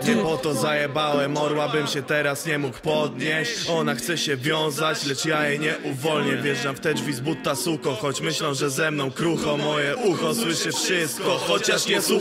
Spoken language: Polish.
Nie po to zajebałem orła, bym się teraz nie mógł podnieść. Ona chce się wiązać, lecz ja jej nie uwolnię. Wjeżdżam w te drzwi z buta suko, choć myślą, że ze mną krucho. Moje ucho słyszy wszystko, chociaż nie słucha.